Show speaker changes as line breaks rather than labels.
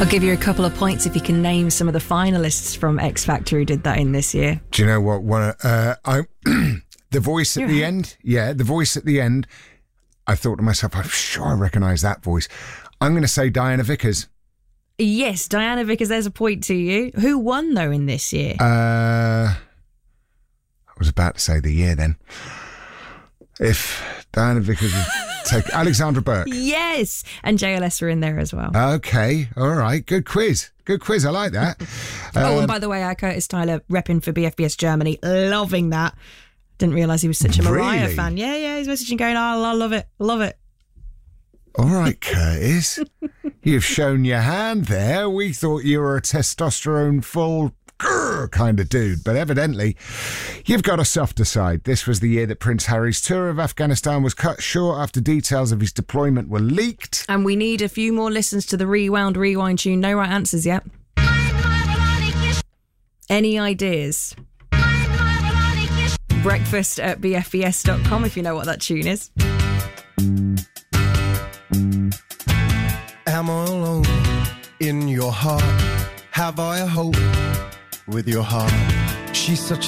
I'll give you a couple of points if you can name some of the finalists from X Factor who did that in this year.
Do you know what? The voice at the end. Yeah, the voice at the end. I thought to myself, I'm sure I recognise that voice. I'm going to say Diana Vickers.
Yes, Diana Vickers, there's a point to you. Who won, though, in this year?
I was about to say the year then. If Diana Vickers would take Alexandra Burke.
Yes, and JLS were in there as well.
Okay, all right. Good quiz. I like that.
And by the way, Curtis Tyler repping for BFBS Germany. Loving that. Didn't realise he was such a Mariah fan. Yeah, he's messaging going, I love it.
All right, Curtis. You've shown your hand there. We thought you were a testosterone full kind of dude, but evidently you've got a softer side. This was the year that Prince Harry's tour of Afghanistan was cut short after details of his deployment were leaked.
And we need a few more listens to the Rewind tune. No right answers yet. Any ideas? breakfast@bfbs.com if you know what that tune is.
Am I alone in your heart? Have I a hope with your heart? She's such